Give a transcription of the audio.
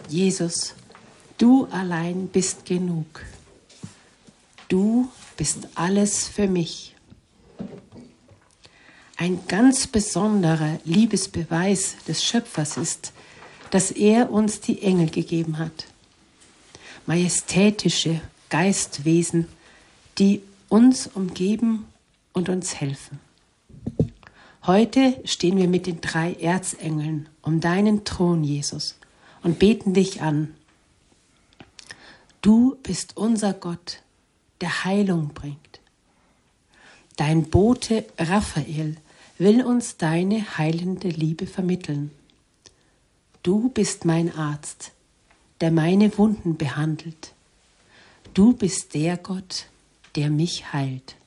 Jesus, du allein bist genug. Du bist alles für mich. Ein ganz besonderer Liebesbeweis des Schöpfers ist, dass er uns die Engel gegeben hat. Majestätische Geistwesen, die uns umgeben und uns helfen. Heute stehen wir mit den 3 Erzengeln um deinen Thron, Jesus, und beten dich an. Du bist unser Gott, der Heilung bringt. Dein Bote Raphael will uns deine heilende Liebe vermitteln. Du bist mein Arzt, der meine Wunden behandelt. Du bist der Gott, der mich heilt.